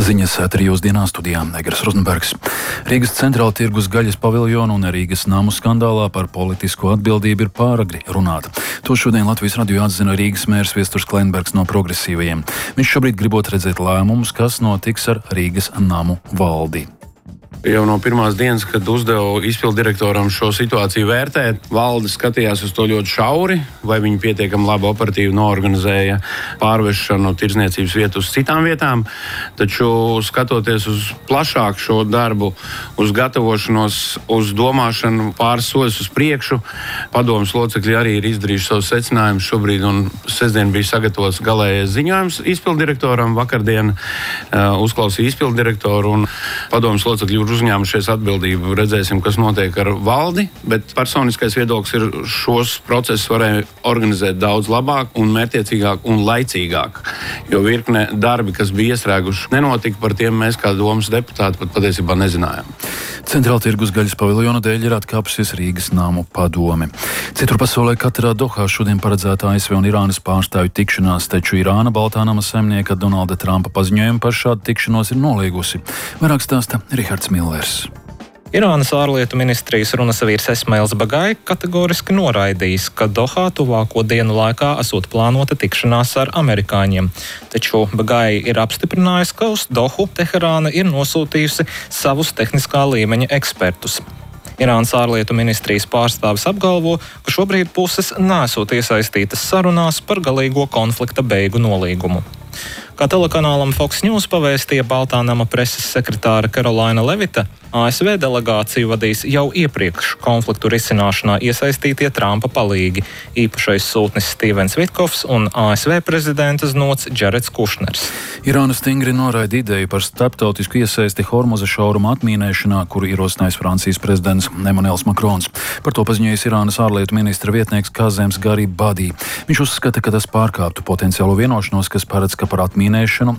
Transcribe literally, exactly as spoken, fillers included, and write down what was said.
Ziņas trijos dienā studijā Negras Rozenbergs. Rīgas centrāla tirgus gaļas paviljonu un Rīgas namu skandālā par politisko atbildību ir pāragri runāt. To šodien Latvijas radio atzina Rīgas mērs Viesturs Kleinbergs no Progresīvajiem. Viņš šobrīd gribot redzēt lēmumus, kas notiks ar Rīgas namu valdi. Jau no pirmās dienas, kad uzdevu izpilddirektoram šo situāciju vērtēt, valde skatījās uz to ļoti šauri, vai viņi pietiekami labi operatīvi noorganizēja pārvešanu tirdzniecības vietu uz citām vietām. Taču skatoties uz plašāku šo darbu, uz gatavošanos, uz domāšanu pāris soļus uz priekšu, padomes locekļi arī ir izdarījuši savus secinājumus šobrīd, un sestdien bija sagatavots galējais ziņojums izpilddirektoram. Vakardien uh, uzklausīja izpilddirektoru un padomes locekļi ir uzņēmušies atbildību. Redzēsim, kas notiek ar valdi, bet personiskais viedoklis ir, šos procesus varēja organizēt daudz labāk un mērķiecīgāk un laicīgāk, jo virkne darbi, kas bija iestrēguši, nenotika, par tiem mēs kā domas deputāti pat patiesībā nezinājām. Centrāla tirgus gaļas paviljona dēļ ir atkāpusies Rīgas namu padome. Citur pasaulē katrā Dohā šodien paredzēta A S V un Irānas pārstāvju tikšanās, taču Irāna Baltā nama saimnieka Donalda Trumpa paziņojumu par šādu tikšanos ir noliegusi. Vairāk stāsta Rihards Millers. Irānas ārlietu ministrijas runas vīrs Esmails Bagai kategoriski noraidījis, ka Dohā tuvāko dienu laikā esot plānota tikšanās ar amerikāņiem. Taču Bagai ir apstiprinājis, ka uz Dohu Teherāna ir nosūtījusi savus tehniskā līmeņa ekspertus. Irānas ārlietu ministrijas pārstāvis apgalvo, ka šobrīd puses nesot iesaistītas sarunās par galīgo konflikta beigu nolīgumu. Kā telekanālam Fox News pavēstīja Baltā nama preses sekretāra Karolaina Levita, A S V delegāciju vadīs jau iepriekš konfliktu risināšanā iesaistītie Trumpa palīgi, īpašais sūtnis Stīvens Vitkovs un A S V prezidenta znots Džareds Kušners. Irāna stingri noraida ideju par starptautisku iesaisti Hormuza šauruma atmīnēšanā, kuru ierosinājis Francijas prezidents Emmanuels Macrons. Par to paziņojis Irānas ārlietu ministra vietnieks Kazems Garibadī. Viņš uzskata, ka tas pārkāptu potenciālo vienošanos, kas paredz, ka par atmīnēšanu